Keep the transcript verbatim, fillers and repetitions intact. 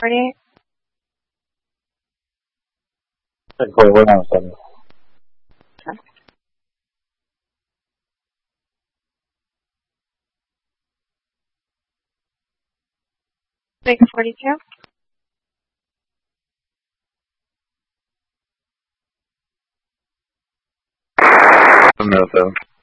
forty-eight. Okay, wait on a second. Okay. Vegas forty-two. No, though.